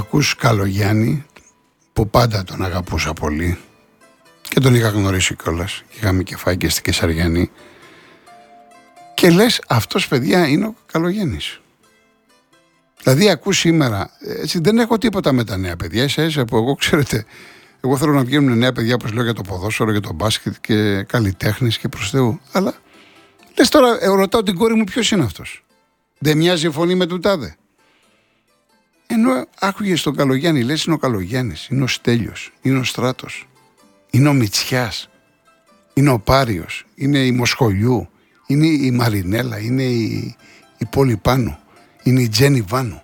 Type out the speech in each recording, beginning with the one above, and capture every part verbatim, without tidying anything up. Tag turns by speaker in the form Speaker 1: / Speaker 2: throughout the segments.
Speaker 1: ακούς Καλογιάννη, που πάντα τον αγαπούσα πολύ και τον είχα γνωρίσει κιόλας, είχαμε και φάει και στην Κεσαριανή, και λες αυτός, παιδιά, είναι ο Καλογιάννης. Δηλαδή ακούς σήμερα, έτσι, δεν έχω τίποτα με τα νέα παιδιά, ίσα ίσα που εγώ, ξέρετε, εγώ θέλω να βγαίνουν νέα παιδιά, όπως λέω, για το ποδόσφαιρο, για το μπάσκετ και καλλιτέχνης και προς Θεού, αλλά λες τώρα, ε, ρωτάω την κόρη μου ποιος είναι αυτός. Δεν μοιάζει η φωνή με του τάδε. Ενώ άκουγες τον Καλογιάννη, λες είναι ο Καλογιάννης, είναι ο Στέλιος, είναι ο Στράτος, είναι ο Μητσιάς, είναι ο Πάριος, είναι η Μοσχολιού, είναι η Μαρινέλα, είναι η, η Πόλη Πάνου, είναι η Τζένι Βάνου.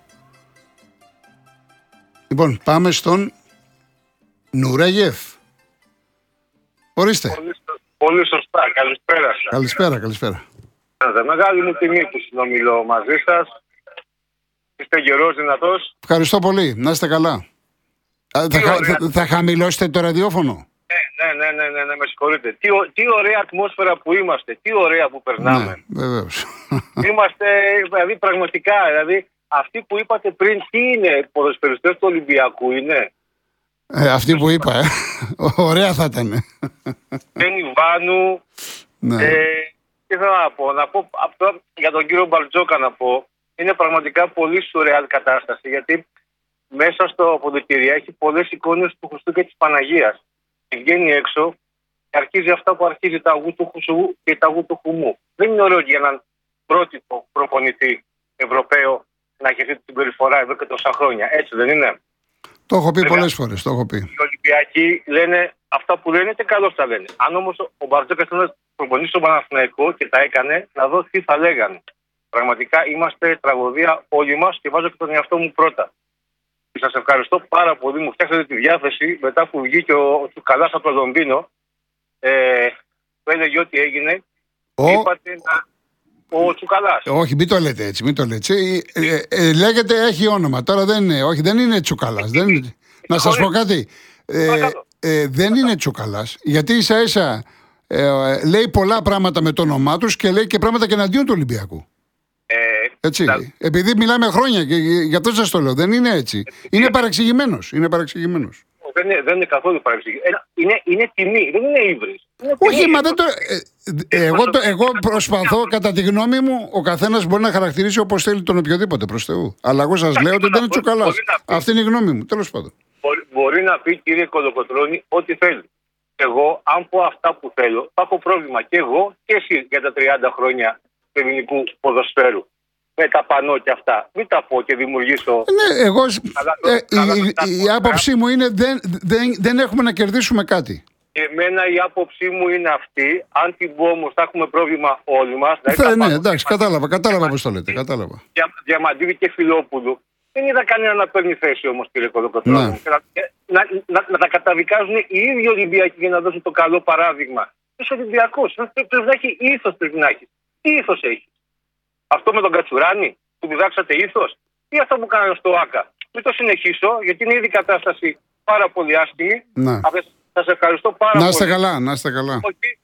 Speaker 1: Λοιπόν, πάμε στον Νουρέγεφ. Ορίστε.
Speaker 2: Πολύ, πολύ σωστά. Καλησπέρα σας.
Speaker 1: Καλησπέρα, καλησπέρα.
Speaker 2: Μεγάλη μου τιμή που συνομιλώ μαζί σας. Είστε γερός, δυνατός.
Speaker 1: Ευχαριστώ πολύ. Να είστε καλά. Θα, θα, θα χαμηλώσετε το ραδιόφωνο.
Speaker 2: Ναι, ναι, ναι, ναι, ναι, με συγχωρείτε. Τι, τι ωραία ατμόσφαιρα που είμαστε. Τι ωραία που περνάμε.
Speaker 1: Ναι, βεβαίως.
Speaker 2: Είμαστε, δηλαδή, πραγματικά. Δηλαδή, αυτοί που είπατε πριν, τι είναι, ποδοσφαιριστές του Ολυμπιακού είναι.
Speaker 1: Ε, αυτοί που είπα, ε. Ωραία θα ήταν.
Speaker 2: Τζένι Βάνου.
Speaker 1: Ναι.
Speaker 2: Ε, τι θέλω να πω. Να πω αυτό για τον κύριο Μπαρτζόκα να πω. Είναι πραγματικά πολύ σουρεάλ κατάσταση, γιατί μέσα στο αποδυτήρια έχει πολλές εικόνες του Χριστού και της Παναγίας. Και βγαίνει έξω και αρχίζει αυτά που αρχίζει, τα αγού του Χρυσού και τα αγού του Χουμού. Δεν είναι ωραίο για έναν πρότυπο προπονητή Ευρωπαίο να έχει αυτή την συμπεριφορά εδώ και τόσα χρόνια. Έτσι δεν είναι?
Speaker 1: Το έχω πει πολλές φορές, το έχω πει.
Speaker 2: Οι Ολυμπιακοί λένε αυτά που λένε και καλώς τα λένε. Αν όμως ο Μπαρτζόκας θέλει να προπονήσει τον Παναθηναϊκό και τα έκανε, να δω τι θα λέγανε. Πραγματικά είμαστε τραγωδία όλοι μας και βάζω και τον εαυτό μου πρώτα. Σας ευχαριστώ πάρα πολύ. Μου φτιάξατε τη διάθεση μετά που βγήκε ο, ο Τσουκαλάς από το Λονδίνο. Ε, που έλεγε ό,τι έγινε.
Speaker 1: Ο...
Speaker 2: Είπατε να... Ο Τσουκαλάς.
Speaker 1: Όχι, μην το λέτε έτσι. Μην το λέτε έτσι. Ε, ε, ε, λέγεται, έχει όνομα. Τώρα δεν είναι. Όχι, δεν είναι Τσουκαλάς. δεν είναι... Να σας πω κάτι. Ε, ε, δεν είναι Τσουκαλάς. Γιατί ίσα ίσα ε, λέει πολλά πράγματα με το όνομά τους και λέει και πράγματα και εναντίον του Ολυμπιακού.
Speaker 2: Ε,
Speaker 1: έτσι.
Speaker 2: τα...
Speaker 1: Επειδή μιλάμε χρόνια και γι' αυτό σας το λέω. Δεν είναι έτσι. Είναι παραξηγημένος. Είναι παραξηγημένος.
Speaker 2: Δεν είναι, δεν είναι καθόλου παραξηγημένος. Είναι, είναι τιμή. Δεν είναι ύβρις.
Speaker 1: Όχι, μα δεν το. Ε, ε, εγώ, το, εγώ προσπαθώ, κατά τη γνώμη μου, ο καθένας μπορεί να χαρακτηρίσει όπως θέλει τον οποιοδήποτε, προς Θεού. Αλλά εγώ σας λέω ότι δεν είναι Τσουκαλάς. Αυτή είναι η γνώμη μου. Τέλος πάντων.
Speaker 2: Μπορεί, μπορεί να πει, κύριε Κολοκοτρώνη, ό,τι θέλει. Εγώ, αν πω αυτά που θέλω, θα έχω πρόβλημα και εγώ και εσύ για τα τριάντα χρόνια του ελληνικού ποδοσφαίρου. Με τα πανό και αυτά. Μην τα πω και δημιουργήσω.
Speaker 1: Ναι, εγώ.
Speaker 2: Αλλά,
Speaker 1: ε,
Speaker 2: καλά,
Speaker 1: η, η, η άποψή μου είναι δεν, δεν, δεν έχουμε να κερδίσουμε κάτι.
Speaker 2: Εμένα η άποψή μου είναι αυτή. Αν την πω όμως θα έχουμε πρόβλημα όλοι μας.
Speaker 1: Θα, ναι, εντάξει, κατάλαβα, κατάλαβα πώς το λέτε. Κατάλαβα.
Speaker 2: Δια, Διαμαντίδη και Φιλόπουλου. Δεν είδα κανένα να παίρνει θέση όμως, κύριε Κολοκοτρώνη.
Speaker 1: Ναι.
Speaker 2: Να, να, να, να τα καταδικάζουν οι ίδιοι Ολυμπιακοί για να δώσουν το καλό παράδειγμα. Είσαι Ολυμπιακός. Πρέπει να έχει ήθος, πρέπει να έχει. Τι ήθος έχει? Αυτό με τον Κατσουράνη που διδάξατε ήθος, ή αυτό που κάνανε στο ΆΚΑ? Μην το συνεχίσω, γιατί είναι ήδη η κατάσταση πάρα πολύ άσχημη.
Speaker 1: Ναι.
Speaker 2: Σας ευχαριστώ πάρα
Speaker 1: να
Speaker 2: πολύ.
Speaker 1: Να είστε καλά, να είστε καλά.
Speaker 2: Όχι.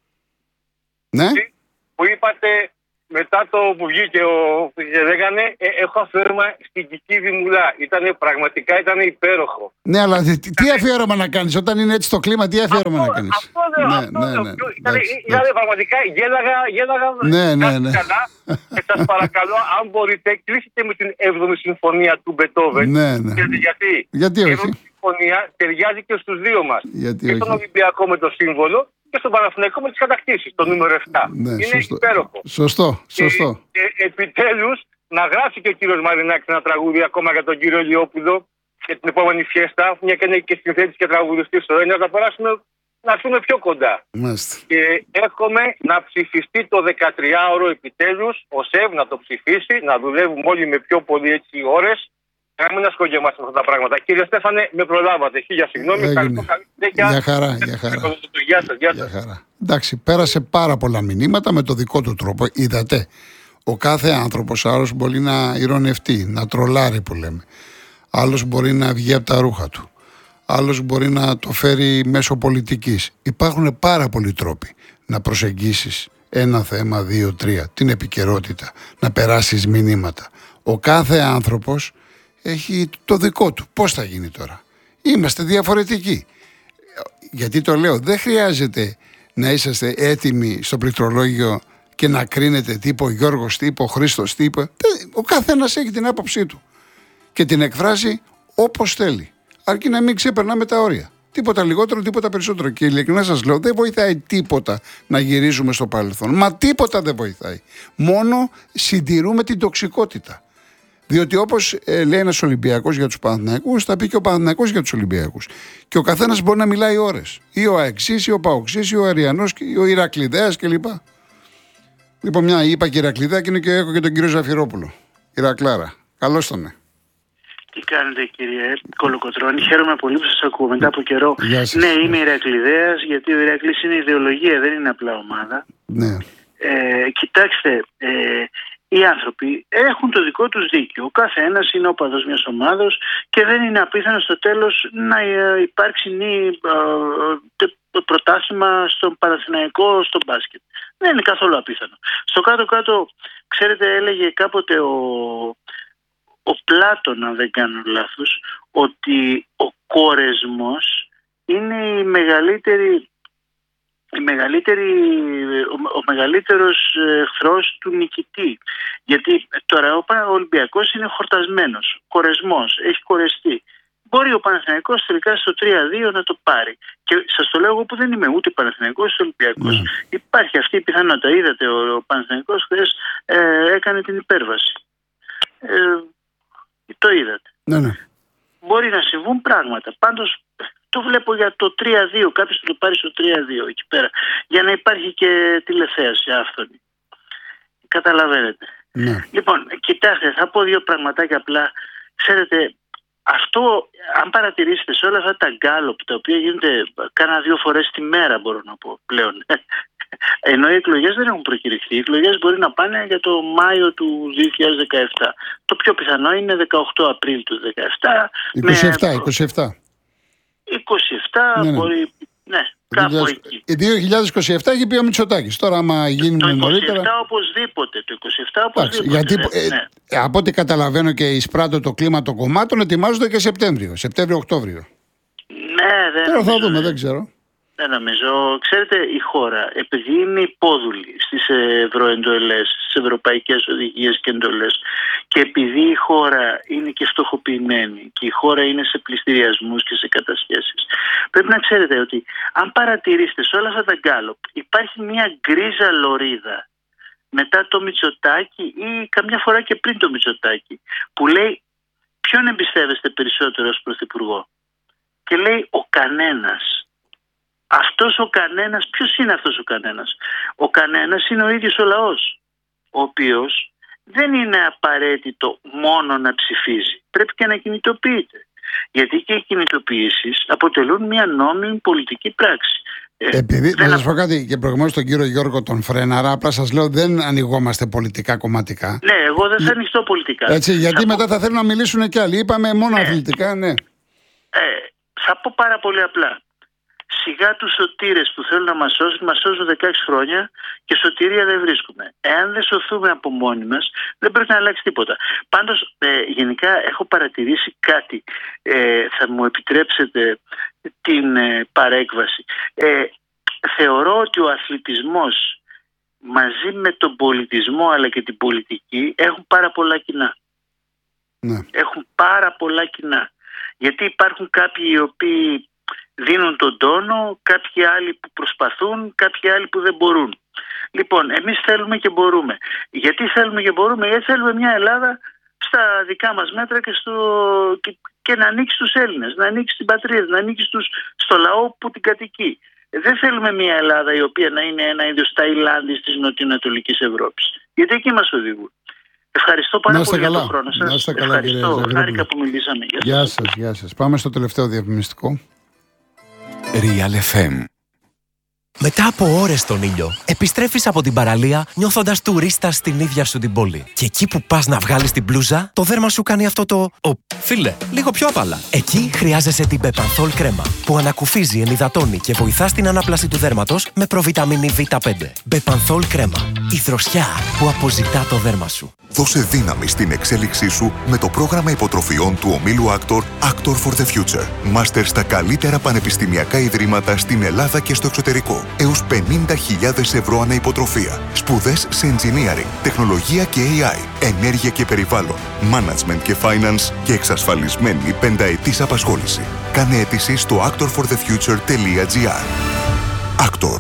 Speaker 1: Ναι.
Speaker 2: Που είπατε μετά το που βγήκε ο λέγανε, ε, έχω αφιέρωμα στην Κική Δημουλά. Ήτανε πραγματικά, ήταν υπέροχο.
Speaker 1: Ναι, αλλά τι, τι αφιέρωμα να κάνεις όταν είναι έτσι το κλίμα, τι αφιέρωμα
Speaker 2: αυτό,
Speaker 1: να κάνεις?
Speaker 2: Αυτό δεν
Speaker 1: ναι,
Speaker 2: αυτό,
Speaker 1: ναι, ναι,
Speaker 2: ναι, Ήτανε, ήτανε πραγματικά, γέλαγα, γέλαγα
Speaker 1: ναι, ναι, ναι.
Speaker 2: καλά. Και σας παρακαλώ, αν μπορείτε, κλείσετε με την έβδομη συμφωνία του Μπετόβεν.
Speaker 1: Ναι, ναι.
Speaker 2: Γιατί,
Speaker 1: γιατί όχι?
Speaker 2: η έβδομη συμφωνία ταιριάζει και στους δύο μας.
Speaker 1: Γιατί
Speaker 2: και στον Ολυμπιακό με το σύμβολο και στον Παναθηναϊκό με τις κατακτήσεις, το νούμερο επτά.
Speaker 1: Ναι,
Speaker 2: είναι
Speaker 1: σωστό.
Speaker 2: υπέροχο.
Speaker 1: Σωστό, σωστό.
Speaker 2: Και, και επιτέλους να γράψει και ο κύριος Μαρινάκης ένα τραγούδι ακόμα για τον κύριο Λιόπουλο και την επόμενη φιέστα, μια και είναι και συνθέτης και τραγουδιστής στο Έννοια, να περάσουμε, να έρθουμε πιο κοντά.
Speaker 1: Μάλιστα.
Speaker 2: Και εύχομαι να ψηφιστεί το δεκατριάωρο επιτέλους, ο ΣΕΒ να το ψηφίσει, να δουλεύουμε όλοι με πιο πολύ έτσι ώρες. Να μην ασχολιόμαστε με αυτά τα πράγματα. Κύριε Στέφανε, με προλάβατε. Χίλια συγγνώμη.
Speaker 1: Για χαρά, για χαρά.
Speaker 2: Γεια σας, γεια σας.
Speaker 1: Για χαρά. Εντάξει, πέρασε πάρα πολλά μηνύματα με το δικό του τρόπο. Είδατε, ο κάθε άνθρωπος, άλλος μπορεί να ηρωνευτεί, να τρολάρει που λέμε. Άλλος μπορεί να βγει από τα ρούχα του. Άλλος μπορεί να το φέρει μέσω πολιτικής. Υπάρχουν πάρα πολλοί τρόποι να προσεγγίσεις ένα θέμα, δύο, τρία, την επικαιρότητα, να περάσεις μηνύματα. Ο κάθε άνθρωπος έχει το δικό του. Πώς θα γίνει τώρα? Είμαστε διαφορετικοί. Γιατί το λέω, δεν χρειάζεται να είσαστε έτοιμοι στο πληκτρολόγιο και να κρίνετε τι είπε ο Γιώργος, τι είπε ο Χρήστος, τι είπε. Ο καθένας έχει την άποψή του και την εκφράζει όπως θέλει. Αρκεί να μην ξεπερνάμε τα όρια. Τίποτα λιγότερο, τίποτα περισσότερο. Και ειλικρινά σας λέω, δεν βοηθάει τίποτα να γυρίζουμε στο παρελθόν. Μα τίποτα δεν βοηθάει. Μόνο συντηρούμε την τοξικότητα. Διότι όπως ε, λέει ένας Ολυμπιακός για τους Παναθηναϊκούς, θα πει και ο Παναθηναϊκός για τους Ολυμπιακούς. Και ο καθένας μπορεί να μιλάει ώρες. Ή ο Αεξής, ή ο Παοξής, ή ο Αριανός, ή ο Ηρακλειδέας κλπ. Λοιπόν, μια είπα και Ηρακλειδέα και είναι και έχω και τον κύριο Ζαφυρόπουλο. Ηρακλάρα. Καλώς τον.
Speaker 3: Τι κάνετε, κύριε Κολοκοτρώνη? Χαίρομαι πολύ που σας ακούω μετά από καιρό. Ναι, είμαι Ηρακλειδέας, γιατί ο Ηρακλής είναι ιδεολογία, δεν είναι απλά ομάδα.
Speaker 1: Ναι.
Speaker 3: Ε, κοιτάξτε, ε, οι άνθρωποι έχουν το δικό τους δίκιο. Ο κάθε ένας είναι οπαδός μιας ομάδος και δεν είναι απίθανο στο τέλος να υπάρξει νη, ε, πρωτάθλημα στον Παναθηναϊκό, στο μπάσκετ. Δεν είναι καθόλου απίθανο. Στο κάτω-κάτω, ξέρετε, έλεγε κάποτε ο, ο Πλάτων, αν δεν κάνω λάθος, ότι ο κορεσμός είναι η μεγαλύτερη... Η μεγαλύτερη, ο, ο μεγαλύτερος εχθρός του νικητή. Γιατί τώρα ο Ολυμπιακός είναι χορτασμένος, κορεσμός, έχει κορεστεί. Μπορεί ο Παναθηναϊκός τελικά στο τρία δύο να το πάρει. Και σας το λέω εγώ που δεν είμαι ούτε Παναθηναϊκός ούτε Ολυμπιακός. Mm. Υπάρχει αυτή η πιθανότητα. Είδατε, ο, ο Παναθηναϊκός χθες ε, έκανε την υπέρβαση. Ε, το είδατε.
Speaker 1: Ναι, ναι.
Speaker 3: Μπορεί να συμβούν πράγματα. Πάντως το βλέπω για το τρία δύο, κάποιος θα το πάρει στο τρία δύο εκεί πέρα, για να υπάρχει και τηλεθέαση άφθονη. Καταλαβαίνετε.
Speaker 1: Ναι.
Speaker 3: Λοιπόν, κοιτάξτε, θα πω δύο πραγματάκια απλά. Ξέρετε, αυτό, αν παρατηρήσετε σε όλα αυτά τα γκάλωπ, τα οποία γίνονται κάνα δύο φορές τη μέρα, μπορώ να πω πλέον, ενώ οι εκλογές δεν έχουν προκηρυχθεί, οι εκλογές μπορεί να πάνε για το Μάιο του δύο χιλιάδες δεκαεπτά. Το πιο πιθανό είναι δεκαοκτώ Απρίλη του δύο χιλιάδες δεκαεπτά.
Speaker 1: είκοσι επτά, είκοσι επτά.
Speaker 3: είκοσι επτά, ναι, ναι. Μπορεί, ναι, κάπου εκεί.
Speaker 1: δύο χιλιάδες είκοσι επτά έχει πει ο Μητσοτάκης. Τώρα, άμα γίνει
Speaker 3: το
Speaker 1: νωρίτερα.
Speaker 3: είκοσι επτά οπωσδήποτε. Το είκοσι επτά οπωσδήποτε.
Speaker 1: Γιατί,
Speaker 3: ναι,
Speaker 1: ε,
Speaker 3: ναι.
Speaker 1: Ε, από ό,τι καταλαβαίνω και εισπράττω το κλίμα των κομμάτων, ετοιμάζονται και Σεπτέμβριο. Σεπτέμβριο-Οκτώβριο.
Speaker 3: Ναι, δεν
Speaker 1: Τώρα θα
Speaker 3: νομίζω,
Speaker 1: δούμε,
Speaker 3: ναι.
Speaker 1: δεν ξέρω.
Speaker 3: Δεν νομίζω. Ξέρετε, η χώρα, επειδή είναι υπόδουλη στις ευρωεντολές, στις ευρωπαϊκές οδηγίες και εντολές, και επειδή η χώρα είναι και φτωχοποιημένη και η χώρα είναι σε πληστηριασμούς και σε κατασχέσεις, πρέπει να ξέρετε ότι αν παρατηρήσετε σε όλα αυτά τα γκάλωπ, υπάρχει μια γκρίζα λωρίδα μετά το Μητσοτάκη ή καμιά φορά και πριν το Μητσοτάκη, που λέει ποιον εμπιστεύεστε περισσότερο ως πρωθυπουργό? Και λέει ο κανένας. Αυτός ο κανένας, ποιος είναι αυτός ο κανένας? Ο κανένας είναι ο ίδιος ο λαός, ο οποίος δεν είναι απαραίτητο μόνο να ψηφίζει, πρέπει και να κινητοποιείται. Γιατί και οι κινητοποιήσεις αποτελούν μια νόμιμη πολιτική πράξη.
Speaker 1: Επειδή, να σας πω κάτι και προηγουμένως τον κύριο Γιώργο τον Φρέναρα, απλά σας λέω δεν ανοιγόμαστε πολιτικά κομματικά.
Speaker 3: Ναι, εγώ δεν θα ανοιχτώ πολιτικά.
Speaker 1: Έτσι, γιατί
Speaker 3: θα
Speaker 1: μετά
Speaker 3: πω...
Speaker 1: θα θέλουν να μιλήσουν και άλλοι. Είπαμε μόνο
Speaker 3: ναι.
Speaker 1: αθλητικά, ναι.
Speaker 3: Ε, θα πω πάρα πολύ απλά. Σιγά τους σωτήρες που θέλουν να μας σώσουν, μας σώζουν δεκαέξι χρόνια και σωτηρία δεν βρίσκουμε. Εάν δεν σωθούμε από μόνοι μας, δεν πρέπει να αλλάξει τίποτα. Πάντως, ε, γενικά έχω παρατηρήσει κάτι. Ε, θα μου επιτρέψετε την ε, παρέκβαση. Ε, θεωρώ ότι ο αθλητισμός μαζί με τον πολιτισμό αλλά και την πολιτική έχουν πάρα πολλά κοινά.
Speaker 1: Ναι.
Speaker 3: Έχουν πάρα πολλά κοινά. Γιατί υπάρχουν κάποιοι οι οποίοι δίνουν τον τόνο, κάποιοι άλλοι που προσπαθούν, κάποιοι άλλοι που δεν μπορούν. Λοιπόν, εμείς θέλουμε και μπορούμε. Γιατί θέλουμε και μπορούμε? Γιατί θέλουμε μια Ελλάδα στα δικά μας μέτρα και, στο... και, και να ανοίξει στους Έλληνες, να ανοίξει στην πατρίδα, να ανοίξει στους... στο λαό που την κατοικεί. Δεν θέλουμε μια Ελλάδα η οποία να είναι ένα είδος Ταϊλάνδης της νοτιοανατολικής Ευρώπης. Γιατί εκεί μας οδηγούν. Ευχαριστώ πάρα πολύ για τον χρόνο σας.
Speaker 1: Να είστε καλά,
Speaker 3: ευχαριστώ. Χάρηκα που μιλήσαμε. Γεια,
Speaker 1: γεια σας, γεια σας. Πάμε στο τελευταίο διαφημιστικό.
Speaker 4: Real εφ εμ. Μετά από ώρες στον ήλιο, επιστρέφεις από την παραλία νιώθοντας τουρίστας στην ίδια σου την πόλη. Και εκεί που πας να βγάλεις την μπλούζα, το δέρμα σου κάνει αυτό το «Ω, φίλε, λίγο πιο απαλά». Εκεί χρειάζεσαι την Bepanthol κρέμα, που ανακουφίζει, ενυδατώνει και βοηθά στην ανάπλαση του δέρματος με προβιταμίνη βι πέντε. Bepanthol κρέμα. Η δροσιά που αποζητά το δέρμα σου.
Speaker 5: Δώσε δύναμη στην εξέλιξή σου με το πρόγραμμα υποτροφιών του ομίλου Actor Actor for the Future. Μάστερ στα καλύτερα πανεπιστημιακά ιδρύματα στην Ελλάδα και στο εξωτερικό. Έως πενήντα χιλιάδες ευρώ ανά υποτροφία. Σπουδές σε engineering, τεχνολογία και έι άι, ενέργεια και περιβάλλον, management και finance και εξασφαλισμένη πενταετής απασχόληση. Κάνε αίτηση στο actor for the future τελεία τζι άρ. Actor.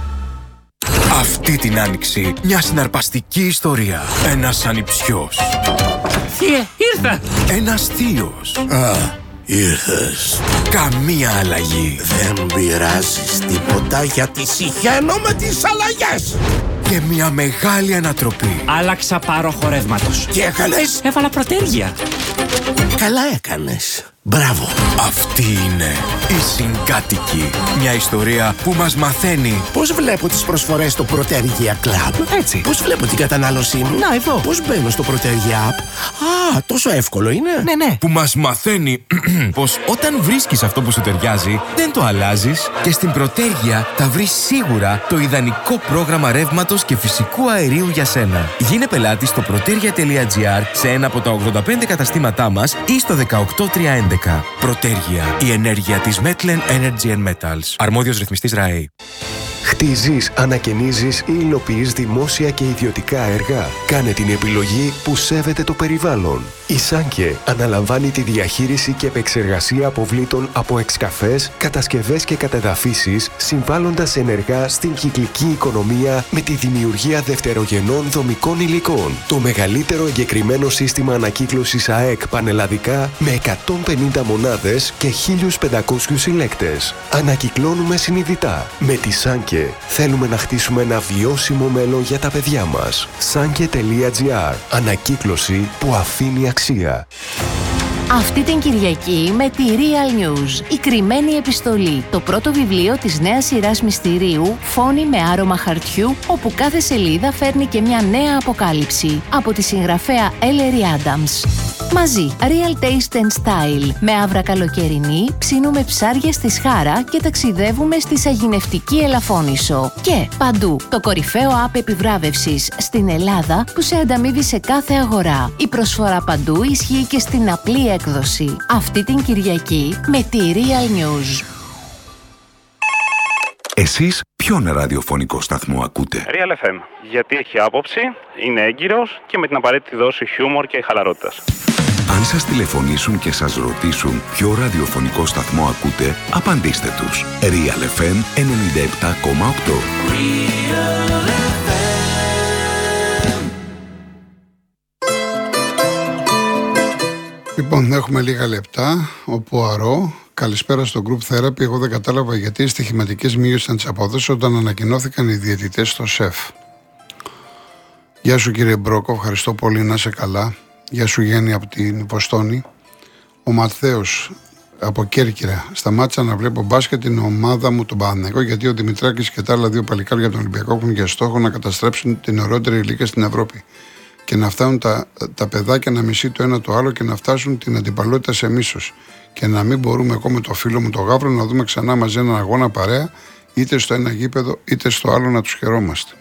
Speaker 4: Αυτή την άνοιξη μια συναρπαστική ιστορία. Ένας ανιψιός.
Speaker 6: Θείε, ήρθα!
Speaker 4: Ένας θείος.
Speaker 6: Α, ήρθες.
Speaker 4: Καμία αλλαγή.
Speaker 6: Δεν πειράζεις τίποτα γιατί συχαίνω με τις αλλαγές.
Speaker 4: Και μια μεγάλη ανατροπή.
Speaker 6: Άλλαξα πάρο χορεύματος.
Speaker 4: Τι έκανες?
Speaker 6: Έβαλα προτέρια. Καλά έκανες. Μπράβο.
Speaker 4: Αυτή είναι η Συγκάτοικη. Μια ιστορία που μας μαθαίνει
Speaker 6: πώς βλέπω τις προσφορές στο Προτέργεια Club.
Speaker 4: Έτσι.
Speaker 6: Πώς βλέπω την κατανάλωσή μου.
Speaker 4: Να, εδώ.
Speaker 6: Πώς μπαίνω στο Προτέργεια App. Α, τόσο εύκολο είναι.
Speaker 4: Ναι, ναι. Που μας μαθαίνει πως όταν βρίσκεις αυτό που σου ταιριάζει, δεν το αλλάζεις και στην Προτέργεια θα βρεις σίγουρα το ιδανικό πρόγραμμα ρεύματος και φυσικού αερίου για σένα. Γίνε πελάτη στο προτέρια τελεία τζι άρ σε ένα από τα ογδόντα πέντε καταστήματά μας ή στο δεκαοκτώ τριακόσια έντεκα. Προτέργεια. Η ενέργεια της Metlen Energy and Metals. Αρμόδιος ρυθμιστής ΡΑΕ.
Speaker 7: Χτίζεις, ανακαινίζεις ή υλοποιείς δημόσια και ιδιωτικά έργα. Κάνε την επιλογή που σέβεται το περιβάλλον. Η Σάνκε αναλαμβάνει τη διαχείριση και επεξεργασία αποβλήτων από εξκαφές, κατασκευές και κατεδαφίσεις, συμβάλλοντας ενεργά στην κυκλική οικονομία με τη δημιουργία δευτερογενών δομικών υλικών. Το μεγαλύτερο εγκεκριμένο σύστημα ανακύκλωσης ΑΕΚ πανελλαδικά με εκατόν πενήντα μονάδες και χίλιους πεντακόσιους συλλέκτες. Ανακυκλώνουμε συνειδητά. Με τη Σάνκε θέλουμε να χτίσουμε ένα βιώσιμο μέλλον για τα παιδιά μας. Σάνκε τελεία τζι άρ. Ανακύκλωση που αφήνει αξία.
Speaker 8: Αυτή την Κυριακή με τη Real News, η κρυμμένη επιστολή, το πρώτο βιβλίο της νέας σειράς μυστηρίου «Φόνοι με άρωμα χαρτιού», όπου κάθε σελίδα φέρνει και μια νέα αποκάλυψη, από τη συγγραφέα Ellery Adams. Μαζί, Real Taste and Style, με άβρα καλοκαιρινή, ψήνουμε ψάρια στη Σχάρα και ταξιδεύουμε στη Σαγηνευτική Ελαφώνησο. Και παντού, το κορυφαίο app επιβράβευσης στην Ελλάδα που σε ανταμείβει σε κάθε αγορά. Η προσφορά παντού ισχύει και στην απλή έκδοση. Αυτή την Κυριακή με τη Real News.
Speaker 9: Εσείς ποιον ραδιοφωνικό σταθμό ακούτε?
Speaker 10: Real εφ εμ, γιατί έχει άποψη, είναι έγκυρος και με την απαραίτητη δόση χιούμορ και χαλαρότητας.
Speaker 9: Αν σας τηλεφωνήσουν και σας ρωτήσουν ποιο ραδιοφωνικό σταθμό ακούτε, απαντήστε τους. Real εφ εμ ενενήντα επτά κόμμα οκτώ.
Speaker 1: Λοιπόν, έχουμε λίγα λεπτά. Ο Πουαρό, καλησπέρα στο Group Therapy. Εγώ δεν κατάλαβα γιατί οι στοιχηματικές μείωσαν τις αποδόσεις όταν ανακοινώθηκαν οι διαιτητές στο ΣΕΦ. Γεια σου κύριε Μπρόκο, ευχαριστώ πολύ, να είσαι καλά. Γεια σου Γέννη από την Υποστόνη. Ο Ματθαίος από Κέρκυρα. Σταμάτησα να βλέπω μπάσκετ την ομάδα μου τον Παναθηναϊκό, γιατί ο Δημητράκης και τα άλλα δύο παλικάρια από τον Ολυμπιακό έχουν για στόχο να καταστρέψουν την ωραιότερη ηλικία στην Ευρώπη. Και να φτάνουν τα, τα παιδάκια να μισεί το ένα το άλλο και να φτάσουν την αντιπαλότητα σε μίσος. Και να μην μπορούμε εγώ με το φίλο μου τον Γαύρο να δούμε ξανά μαζί έναν αγώνα παρέα, είτε στο ένα γήπεδο είτε στο άλλο, να τους χαιρόμαστε.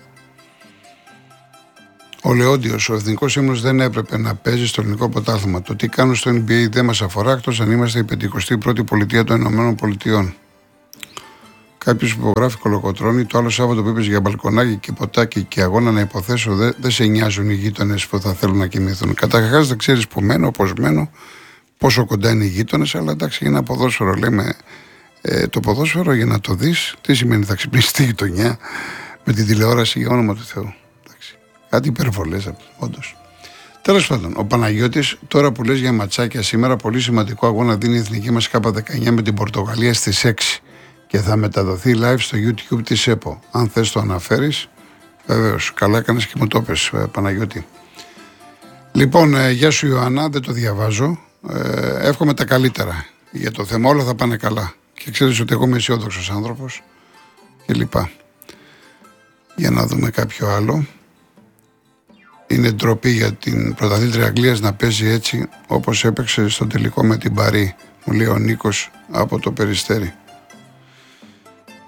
Speaker 1: Ο Λεόντιος, ο εθνικός ύμνος δεν έπρεπε να παίζει στο ελληνικό πρωτάθλημα. Το τι κάνουν στο N B A δεν μας αφορά, εκτός αν είμαστε η πενηκοστή πρώτη πολιτεία των Ηνωμένων Πολιτειών. Κάποιος που υπογράφει κολοκοτρώνει, το άλλο Σάββατο που είπες για μπαλκονάκι και ποτάκι και αγώνα, να υποθέσω δεν δε σε νοιάζουν οι γείτονες που θα θέλουν να κοιμηθούν. Καταρχάς δεν ξέρεις που μένω, πώς μένω, πόσο κοντά είναι οι γείτονες, αλλά εντάξει, για ένα ποδόσφαιρο λέμε. Ε, το ποδόσφαιρο για να το δεις, τι σημαίνει θα ξυπνήσει τη γειτονιά με την τηλεόραση, για όνομα του Θεού. Εντάξει. Κάτι υπερβολές, όντως. Τέλος πάντων, ο Παναγιώτης, τώρα που λες για ματσάκια σήμερα, πολύ σημαντικό αγώνα δίνει η εθνική μας Κάπα δεκαεννιά με την Πορτογαλία στις έξι. Και θα μεταδοθεί live στο YouTube της ΕΠΟ. Αν θες το αναφέρεις, βεβαίως. Καλά έκανες και μου το πες, Παναγιώτη. Λοιπόν, ε, γεια σου Ιωάννα, δεν το διαβάζω. Ε, εύχομαι τα καλύτερα για το θέμα. Όλα θα πάνε καλά. Και ξέρεις ότι εγώ είμαι αισιόδοξος άνθρωπος και λοιπά. Για να δούμε κάποιο άλλο. Είναι ντροπή για την πρωταθλήτρια Αγγλίας να παίζει έτσι όπως έπαιξε στο τελικό με την Παρί, μου λέει ο Νίκος από το Περιστέρι.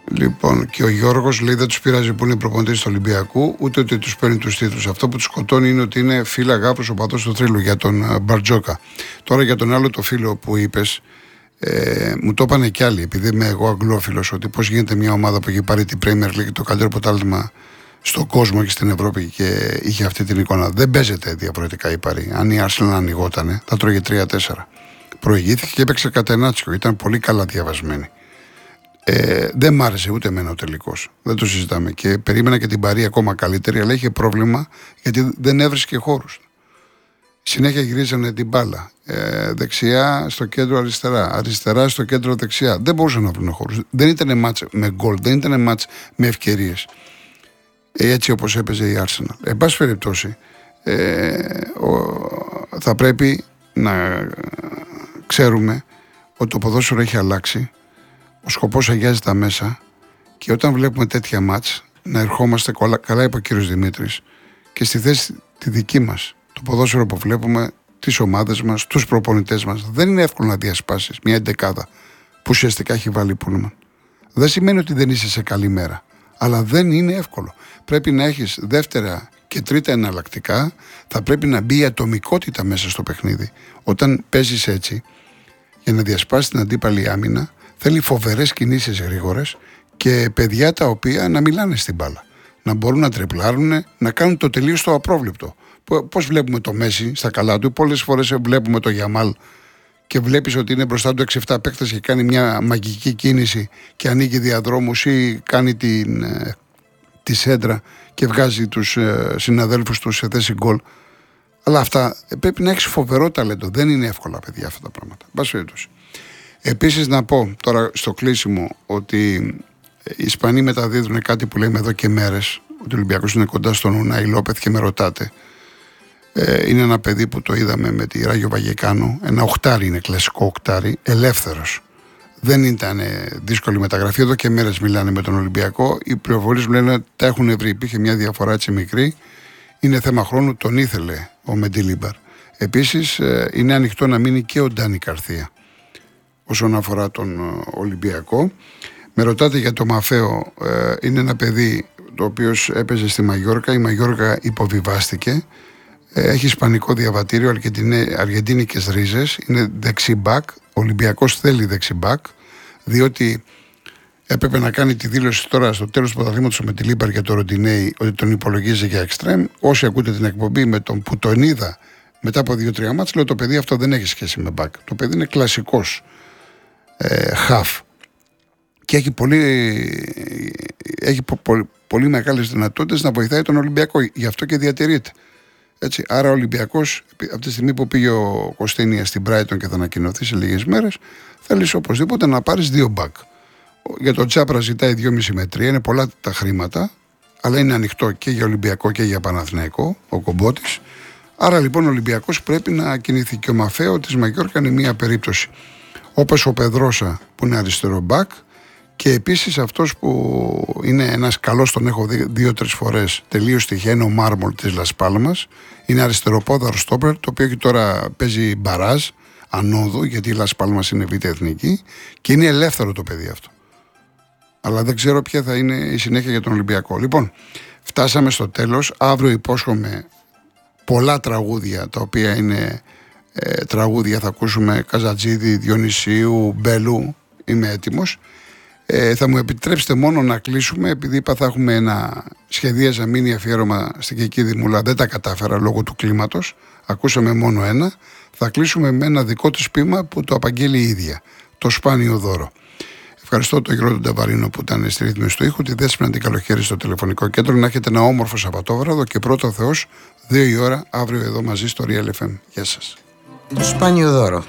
Speaker 1: Λοιπόν, και ο Γιώργος λέει: δεν τους πειράζει που είναι προπονητής του Ολυμπιακού, ούτε ότι τους παίρνει τους τίτλους. Αυτό που τους σκοτώνει είναι ότι είναι φίλα αγάπης ο παδός του θρύλου για τον uh, Μπαρτζόκα. Τώρα για τον άλλο το φίλο που είπες, ε, μου το είπανε κι άλλοι, επειδή είμαι εγώ αγγλόφιλος, ότι πώς γίνεται μια ομάδα που έχει πάρει την Premier League, το καλύτερο πρωτάθλημα στον κόσμο και στην Ευρώπη, και είχε αυτή την εικόνα. Δεν παίζεται διαφορετικά η Παρί. Αν η Arsenal ανοιγότανε, θα τρώγε τρία τέσσερα. Προηγήθηκε και έπαιξε κατενάτσιο. Ήταν πολύ καλά διαβασμένη. Ε, δεν μ' άρεσε ούτε εμένα ο τελικός. Δεν το συζητάμε. Και περίμενα και την Παρί ακόμα καλύτερη, αλλά είχε πρόβλημα γιατί δεν έβρισκε χώρους. Συνέχεια γυρίζανε την μπάλα. Ε, δεξιά στο κέντρο αριστερά. Αριστερά στο κέντρο δεξιά. Δεν μπορούσαν να βρουν χώρους. Δεν ήταν μάτς με γκολ, δεν ήταν μάτς με ευκαιρίες. Έτσι όπως έπαιζε η Arsenal. Εν πάση περιπτώσει, ε, θα πρέπει να ξέρουμε ότι το ποδόσφαιρο έχει αλλάξει. Ο σκοπός αγιάζει τα μέσα, και όταν βλέπουμε τέτοια μάτς να ερχόμαστε, καλά είπε ο κύριος Δημήτρης, και στη θέση τη δική μας, το ποδόσφαιρο που βλέπουμε, τις ομάδες μας, τους προπονητές μας, δεν είναι εύκολο να διασπάσεις μια εντεκάδα που ουσιαστικά έχει βάλει Πούλμαν. Δεν σημαίνει ότι δεν είσαι σε καλή μέρα, αλλά δεν είναι εύκολο. Πρέπει να έχεις δεύτερα και τρίτα εναλλακτικά, θα πρέπει να μπει η ατομικότητα μέσα στο παιχνίδι. Όταν παίζεις έτσι, για να διασπάσεις την αντίπαλη άμυνα, θέλει φοβερές κινήσεις γρήγορες και παιδιά τα οποία να μιλάνε στην μπάλα. Να μπορούν να τρεπλάρουν, να κάνουν το τελείως το απρόβλεπτο. Πώς βλέπουμε το Μέση στα καλά του, πολλές φορές βλέπουμε το Γιαμάλ και βλέπεις ότι είναι μπροστά του έξι εφτά παίκτες και κάνει μια μαγική κίνηση και ανοίγει διαδρόμους ή κάνει την, τη σέντρα και βγάζει τους συναδέλφους του σε θέση γκολ. Αλλά αυτά πρέπει να έχεις φοβερό ταλέντο. Δεν είναι εύκολα, παιδιά, αυτά τα πράγματα. Επίσης να πω τώρα στο κλείσιμο ότι οι Ισπανοί μεταδίδουν κάτι που λέμε εδώ και μέρες, ότι ο Ολυμπιακός είναι κοντά στον Ουνάι Λόπεθ, και με ρωτάτε. Ε, είναι ένα παιδί που το είδαμε με τη Ράγιο Βαγεκάνο, ένα οχτάρι, είναι κλασικό οχτάρι, ελεύθερος. Δεν ήταν δύσκολη μεταγραφή, εδώ και μέρες μιλάνε με τον Ολυμπιακό. Οι πληροφορίες μου λένε ότι τα έχουν βρει, υπήρχε μια διαφορά έτσι μικρή. Είναι θέμα χρόνου, τον ήθελε ο Μεντιλίμπαρ. Επίσης ε, είναι ανοιχτό να μείνει και ο Ντάνι Καρθία όσον αφορά τον Ολυμπιακό. Με ρωτάτε για το Μαφέο, ε, είναι ένα παιδί το οποίο έπαιζε στη Μαγιόρκα, η Μαγιόρκα υποβιβάστηκε, ε, έχει ισπανικό διαβατήριο, αργεντίνικες ρίζες, είναι δεξιμπάκ, ο Ολυμπιακός θέλει δεξιμπάκ, διότι έπρεπε να κάνει τη δήλωση τώρα στο τέλος του πρωταθλήματος με τη Λίμπαρ για το Ροντινέι ότι τον υπολογίζει για εξτρέμ. Όσοι ακούτε την εκπομπή με τον που τον είδα μετά από δύο-τρία μάτς, λέω το παιδί αυτό δεν έχει σχέση με μπακ. Το παιδί είναι κλασικός ε, χαφ και έχει πολύ, έχει πο, πο, πολύ μεγάλες δυνατότητες να βοηθάει τον Ολυμπιακό. Γι' αυτό και διατηρείται. Έτσι, άρα ο Ολυμπιακός, από τη στιγμή που πήγε ο Κωστίνια στην Brighton και θα ανακοινωθεί σε λίγες μέρες, θέλεις οπωσδήποτε να πάρεις δύο μπακ. Για τον Τσάπρα ζητάει δυόμισι με τρία, είναι πολλά τα χρήματα, αλλά είναι ανοιχτό και για Ολυμπιακό και για Παναθηναϊκό, ο Κομπότης. Άρα λοιπόν ο Ολυμπιακός πρέπει να κινηθεί, και ο Μαφέο της Μαγιόρκα είναι μία περίπτωση. Όπως ο Πεδρόσα που είναι αριστερό μπακ, και επίσης αυτός που είναι ένας καλός, τον έχω δει δύο-τρεις φορές, τελείως τυχαία, είναι ο Μάρμολ της Λας Πάλμας, είναι αριστεροπόδαρο στόπερ, το οποίο έχει τώρα παίζει μπαράζ ανόδου, γιατί η Λας Πάλμας είναι β' εθνική και είναι ελεύθερο το παιδί αυτό. Αλλά δεν ξέρω ποια θα είναι η συνέχεια για τον Ολυμπιακό. Λοιπόν, φτάσαμε στο τέλος. Αύριο υπόσχομαι πολλά τραγούδια, τα οποία είναι ε, τραγούδια, θα ακούσουμε Καζατζίδη, Διονυσίου, Μπέλου. Είμαι έτοιμος. Ε, θα μου επιτρέψετε μόνο να κλείσουμε, επειδή είπα θα έχουμε ένα σχεδίαζα μίνι αφιέρωμα στην Κεκίδη Μουλά, δεν τα κατάφερα λόγω του κλίματος, ακούσαμε μόνο ένα. Θα κλείσουμε με ένα δικό του ποίημα που το απαγγέλει η ίδια, το Σπάνιο Δώρο. Ευχαριστώ τον Γιώργο Νταβαρίνο που ήταν στη ρύθμιση του ήχου, τη Δέσποινα την Καλοχέρη στο τηλεφωνικό κέντρο. Να έχετε ένα όμορφο Σαββατόβραδο και πρώτο Θεός, δύο η ώρα αύριο εδώ μαζί στο Real εφ εμ. Γεια σας.
Speaker 11: Το Σπάνιο Δώρο.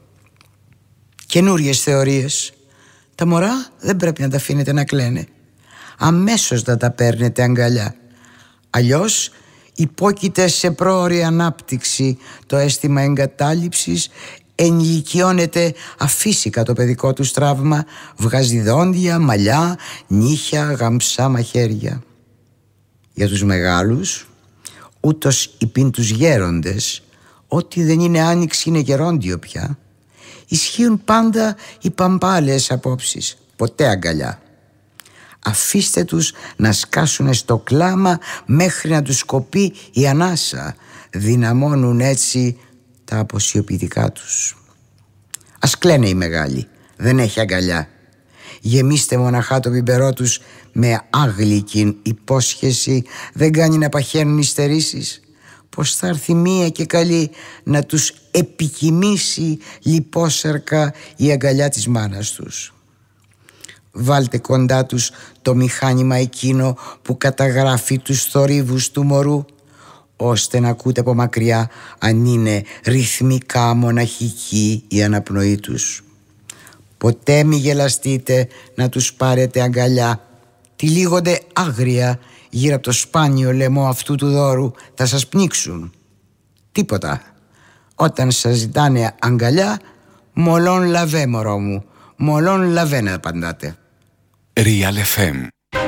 Speaker 11: Καινούριες θεωρίες. Τα μωρά δεν πρέπει να τα αφήνετε να κλαίνε. Αμέσως να τα παίρνετε αγκαλιά. Αλλιώς υπόκειται σε πρόωρη ανάπτυξη το αίσθημα εγκατάλειψης, ενηλικιώνεται αφύσικα το παιδικό του τραύμα, βγάζει δόντια, μαλλιά, νύχια, γαμψά μαχαίρια. Για τους μεγάλους, ούτως υπήν τους γέροντες, ό,τι δεν είναι άνοιξη είναι γερόντιο πια. Ισχύουν πάντα οι παμπάλαιες απόψεις, ποτέ αγκαλιά. Αφήστε τους να σκάσουν στο κλάμα μέχρι να τους κοπεί η ανάσα. Δυναμώνουν έτσι τα αποσιωπητικά τους. Ας κλαίνε οι μεγάλοι, δεν έχει αγκαλιά. Γεμίστε μοναχά το πιπερό τους με άγλικη υπόσχεση, δεν κάνει να παχαίνουν οι στερήσεις. Πως θα έρθει μία και καλή να τους επικοιμήσει λιπόσερκα η αγκαλιά της μάνας τους. Βάλτε κοντά τους το μηχάνημα εκείνο που καταγράφει τους θορύβους του μωρού, ώστε να ακούτε από μακριά αν είναι ρυθμικά μοναχική η αναπνοή τους. Ποτέ μη γελαστείτε να τους πάρετε αγκαλιά. Τυλίγονται άγρια γύρω από το σπάνιο λαιμό αυτού του δώρου, θα σας πνίξουν. Τίποτα. Όταν σας ζητάνε αγκαλιά, μολόν λαβέ μωρό μου, μολόν λαβέ να απαντάτε.
Speaker 12: Real εφ εμ.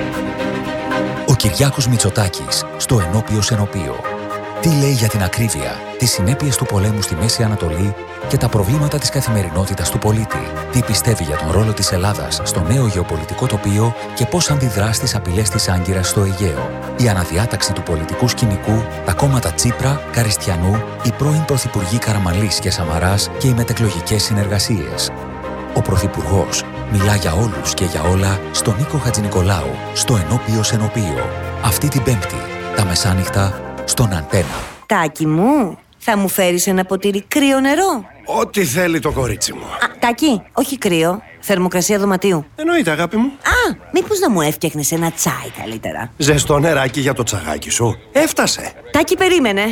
Speaker 12: Ο Κυριάκος Μητσοτάκης στο Ενώπιος Ενωπείο. Τι λέει για την ακρίβεια, τις συνέπειες του πολέμου στη Μέση Ανατολή και τα προβλήματα της καθημερινότητας του πολίτη. Τι πιστεύει για τον ρόλο της Ελλάδας στο νέο γεωπολιτικό τοπίο και πώς αντιδρά στις απειλές της Άγκυρας στο Αιγαίο. Η αναδιάταξη του πολιτικού σκηνικού, τα κόμματα Τσίπρα, Καριστιανού, οι πρώην πρωθυπουργοί Καραμανλής και Σαμαράς και οι μετεκλογικές συνεργασίες. Ο Πρωθυπουργός μιλά για όλους και για όλα στον Νίκο Χατζηνικολάου, στο Ενώπιος Ενωπείο. Αυτή την Πέμπτη, τα μεσάνυχτα, στον Αντένα.
Speaker 13: Τάκη μου, θα μου φέρεις ένα ποτήρι κρύο νερό?
Speaker 6: Ό,τι θέλει το κορίτσι μου.
Speaker 13: Α, Τάκη, όχι κρύο, θερμοκρασία δωματίου.
Speaker 6: Εννοείται, αγάπη μου.
Speaker 13: Α, μήπως να μου έφτιαχνες ένα τσάι καλύτερα?
Speaker 6: Ζεστό νεράκι για το τσαγάκι σου. Έφτασε.
Speaker 13: Τάκη, περίμενε.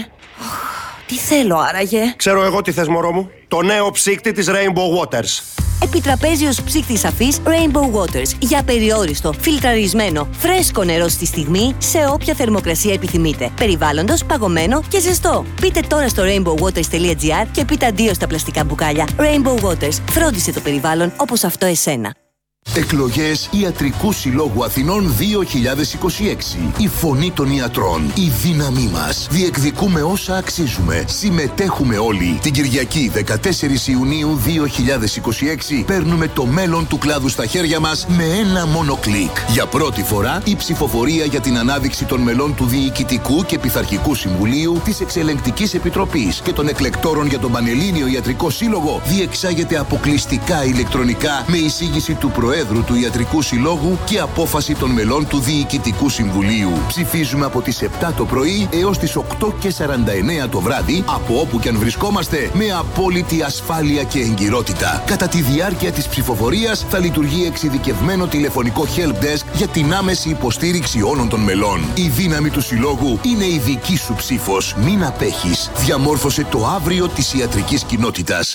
Speaker 13: Τι θέλω άραγε?
Speaker 6: Ξέρω εγώ τι θες, μωρό μου. Το νέο ψύκτη της Rainbow Waters.
Speaker 13: Επιτραπέζιος ψύκτης αφής Rainbow Waters για περιόριστο, φιλτραρισμένο, φρέσκο νερό στη στιγμή σε όποια θερμοκρασία επιθυμείτε. Περιβάλλοντος, παγωμένο και ζεστό. Πείτε τώρα στο rainbow waters τελεία gr και πείτε αντίο στα πλαστικά μπουκάλια. Rainbow Waters. Φρόντισε το περιβάλλον όπως αυτό εσένα.
Speaker 14: Εκλογές Ιατρικού Συλλόγου Αθηνών δύο χιλιάδες είκοσι έξι. Η φωνή των ιατρών. Η δύναμή μας. Διεκδικούμε όσα αξίζουμε. Συμμετέχουμε όλοι. Την Κυριακή δεκατέσσερις Ιουνίου δύο χιλιάδες είκοσι έξι παίρνουμε το μέλλον του κλάδου στα χέρια μας με ένα μόνο κλικ. Για πρώτη φορά η ψηφοφορία για την ανάδειξη των μελών του Διοικητικού και Πειθαρχικού Συμβουλίου, της Εξελεγκτικής Επιτροπής και των εκλεκτόρων για τον Πανελλήνιο Ιατρικό Σύλλογο διεξάγεται αποκλειστικά ηλεκτρονικά με εισήγηση του Προέδρου του Ιατρικού Συλλόγου και απόφαση των μελών του Διοικητικού Συμβουλίου. Ψηφίζουμε από τις επτά το πρωί έως τις οκτώ και σαράντα εννέα το βράδυ, από όπου και αν βρισκόμαστε, με απόλυτη ασφάλεια και εγκυρότητα. Κατά τη διάρκεια της ψηφοφορίας θα λειτουργεί εξειδικευμένο τηλεφωνικό help desk για την άμεση υποστήριξη όλων των μελών. Η δύναμη του Συλλόγου είναι η δική σου ψήφος. Μην απέχεις. Διαμόρφωσε το αύριο της ιατρικής κοινότητας.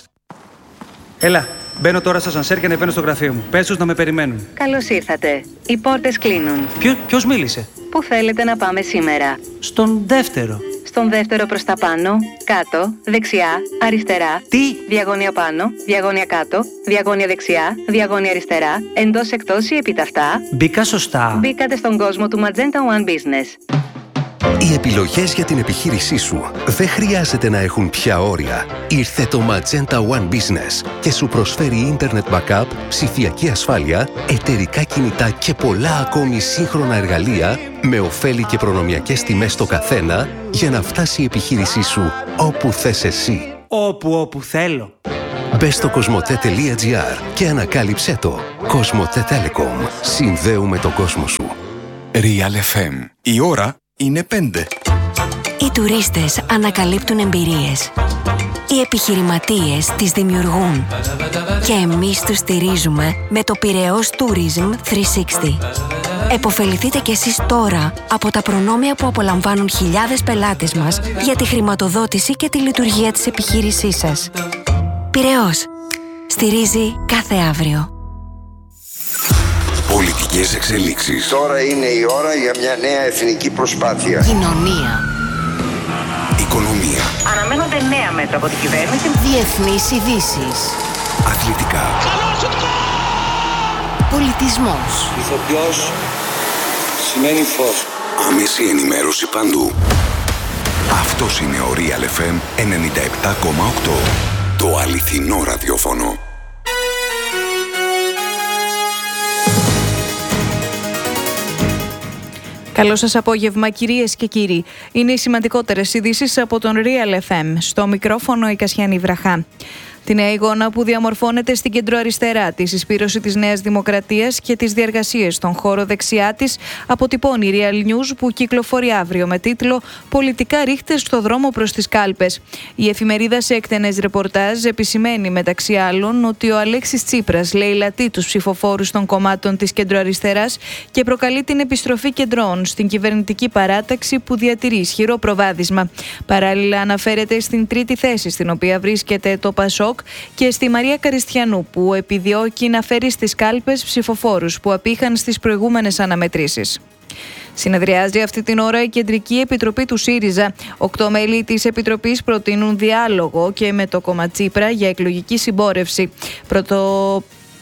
Speaker 15: Έλα. Μπαίνω τώρα στο ασανσέρ και ανεβαίνω στο γραφείο μου. Πες τους να με περιμένουν.
Speaker 16: Καλώς ήρθατε. Οι πόρτες κλείνουν.
Speaker 15: Ποιο, ποιος μίλησε?
Speaker 16: Πού θέλετε να πάμε σήμερα?
Speaker 15: Στον δεύτερο.
Speaker 16: Στον δεύτερο προς τα πάνω, κάτω, δεξιά, αριστερά.
Speaker 15: Τι?
Speaker 16: Διαγώνια πάνω, διαγώνια κάτω, διαγώνια δεξιά, διαγώνια αριστερά, εντός εκτός ή επιταυτά.
Speaker 15: Μπήκα σωστά.
Speaker 16: Μπήκατε στον κόσμο του Magenta One Business.
Speaker 7: Οι επιλογές για την επιχείρησή σου δεν χρειάζεται να έχουν πια όρια. Ήρθε το Magenta One Business και σου προσφέρει Internet Backup, ψηφιακή ασφάλεια, εταιρικά κινητά και πολλά ακόμη σύγχρονα εργαλεία με ωφέλη και προνομιακές τιμές στο καθένα για να φτάσει η επιχείρησή σου όπου θες εσύ.
Speaker 15: Όπου όπου θέλω.
Speaker 7: Μπες στο κοσμοτέ τελεία gr και ανακάλυψέ το. Κοσμοτέ Telecom. Συνδέουμε τον κόσμο σου.
Speaker 12: Real εφ εμ. Η ώρα είναι πέντε.
Speaker 17: Οι τουρίστες ανακαλύπτουν εμπειρίες. Οι επιχειρηματίες τις δημιουργούν. Και εμείς τους στηρίζουμε με το Πειραιώς Tourism τριακόσια εξήντα. Εποφεληθείτε κι εσείς τώρα από τα προνόμια που απολαμβάνουν χιλιάδες πελάτες μας για τη χρηματοδότηση και τη λειτουργία της επιχείρησής σας. Πειραιώς. Στηρίζει κάθε αύριο.
Speaker 9: Πολιτικές εξελίξεις.
Speaker 18: Τώρα είναι η ώρα για μια νέα εθνική προσπάθεια.
Speaker 8: Κοινωνία.
Speaker 9: Οικονομία.
Speaker 8: Αναμένονται νέα μέτρα από την κυβέρνηση. Διεθνείς ειδήσεις.
Speaker 9: Αθλητικά.
Speaker 8: Πολιτισμός.
Speaker 19: Ηθοποιός σημαίνει φως.
Speaker 9: Άμεση ενημέρωση παντού. Αυτός είναι ο Real εφ εμ ενενήντα επτά κόμμα οκτώ. Το αληθινό ραδιόφωνο.
Speaker 20: Καλό σας απόγευμα, κυρίες και κύριοι. Είναι οι σημαντικότερες ειδήσεις από τον Real εφ εμ. Στο μικρόφωνο η Κασιανή Βραχά. Τη νέα εικόνα που διαμορφώνεται στην κεντροαριστερά, τη συσπήρωση της Νέας Δημοκρατίας και τις διαργασίες στον χώρο δεξιά της, αποτυπώνει η Real News που κυκλοφορεί αύριο με τίτλο «Πολιτικά ρίχτες στο δρόμο προς τις κάλπες». Η εφημερίδα σε εκτενές ρεπορτάζ επισημαίνει μεταξύ άλλων ότι ο Αλέξης Τσίπρας λαιλατεί τους ψηφοφόρους των κομμάτων της κεντροαριστεράς και προκαλεί την επιστροφή κεντρών στην κυβερνητική παράταξη που διατηρεί ισχυρό προβάδισμα. Παράλληλα, αναφέρεται στην τρίτη θέση στην οποία βρίσκεται το Πασόκ και στη Μαρία Καριστιανού που επιδιώκει να φέρει στις κάλπες ψηφοφόρους που απήχαν στις προηγούμενες αναμετρήσεις. Συνεδριάζει αυτή την ώρα η Κεντρική Επιτροπή του ΣΥΡΙΖΑ. Οκτώ μέλη της Επιτροπής προτείνουν διάλογο και με το κόμμα Τσίπρα για εκλογική συμπόρευση. Πρωτο...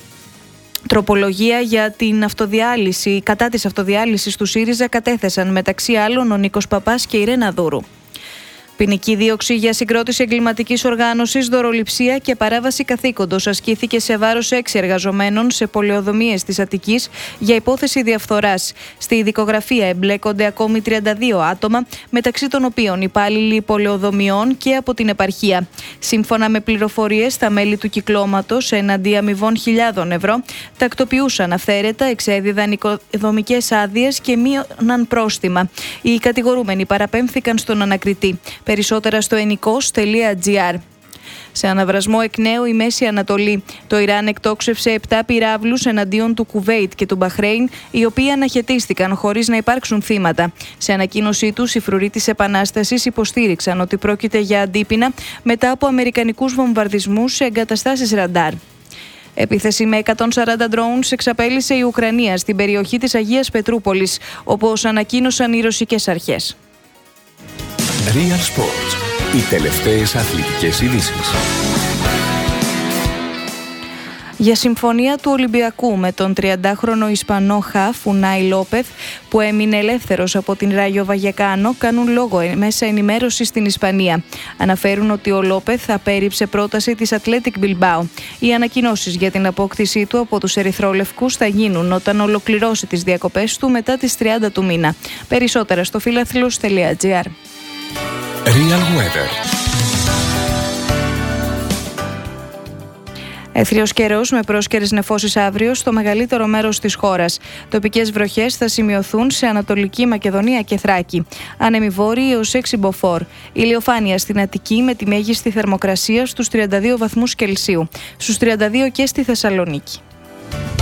Speaker 20: Τροπολογία για την αυτοδιάλυση, κατά της αυτοδιάλυσης του ΣΥΡΙΖΑ κατέθεσαν μεταξύ άλλων ο Νίκος Παπάς και η Ρένα Δούρου. Ποινική δίωξη για συγκρότηση εγκληματικής οργάνωσης, δωροληψία και παράβαση καθήκοντος ασκήθηκε σε βάρος έξι εργαζομένων σε πολεοδομίες της Αττικής για υπόθεση διαφθοράς. Στη δικογραφία εμπλέκονται ακόμη τριάντα δύο άτομα, μεταξύ των οποίων υπάλληλοι πολεοδομιών και από την επαρχία. Σύμφωνα με πληροφορίες, τα μέλη του κυκλώματος, εναντί αμοιβών χιλιάδων ευρώ, τακτοποιούσαν αυθαίρετα, εξέδιδαν οικοδομικές άδειες και μείωναν πρόστιμα. Οι κατηγορούμενοι παραπέμφθηκαν στον ανακριτή. Περισσότερα στο ενικός τελεία τζι άρ. Σε αναβρασμό εκ νέου η Μέση Ανατολή. Το Ιράν εκτόξευσε επτά πυράβλους εναντίον του Κουβέιτ και του Μπαχρέιν, οι οποίοι αναχαιτίστηκαν χωρίς να υπάρξουν θύματα. Σε ανακοίνωσή τους, οι φρουροί της Επανάστασης υποστήριξαν ότι πρόκειται για αντίπεινα μετά από αμερικανικούς βομβαρδισμούς σε εγκαταστάσεις ραντάρ. Επίθεση με εκατόν σαράντα drones εξαπέλυσε η Ουκρανία στην περιοχή της Αγίας Πετρούπολης, όπως ανακοίνωσαν οι ρωσικές αρχές.
Speaker 12: Real Sports. Οι τελευταίες αθλητικές ειδήσεις.
Speaker 20: Για συμφωνία του Ολυμπιακού με τον τριαντάχρονο Ισπανό χαφ Ουνάι Λόπεθ, που έμεινε ελεύθερος από την Ράγιο Βαγεκάνο, κάνουν λόγο μέσα ενημέρωση στην Ισπανία. Αναφέρουν ότι ο Λόπεθ απέρριψε πρόταση της Ατλέτικ Μπιλμπάου. Οι ανακοινώσεις για την απόκτησή του από τους ερυθρόλευκους θα γίνουν όταν ολοκληρώσει τις διακοπές του μετά τις τριάντα του μήνα. Περισσότερα στο φίλαθλος τελεία τζι άρ.
Speaker 12: Real Weather.
Speaker 20: Αιθριος καιρός με πρόσκαιρες νεφώσεις αύριο στο μεγαλύτερο μέρος της χώρας. Τοπικές βροχές θα σημειωθούν σε Ανατολική Μακεδονία και Θράκη. Άνεμοι βόρειοι έως έξι μποφόρ. Ηλιοφάνεια στην Αττική με τη μέγιστη θερμοκρασία στους τριάντα δύο βαθμούς Κελσίου. Στους τριάντα δύο και στη Θεσσαλονίκη.